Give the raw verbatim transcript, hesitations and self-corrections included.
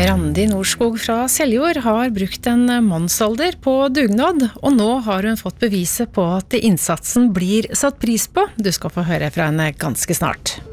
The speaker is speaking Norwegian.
Randi Norskog fra Seljord har brukt en mannsalder på dugnad, og nå har hun fått beviset på at innsatsen blir satt pris på. Du skal få høre fra henne ganske snart.